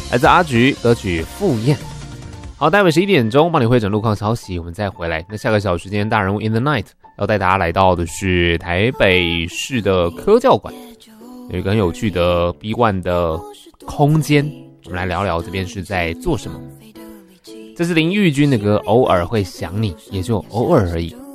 来自阿菊歌曲《赴宴》。好，待会11点钟帮你汇整路况消息，我们再回来。那下个小时间大人物 In the Night 要带大家来到的是台北市的科教馆，有一个很有趣的 B1 的空间，我们来聊聊这边是在做什么。这是林玉君的歌《偶尔会想你》，也就偶尔而已。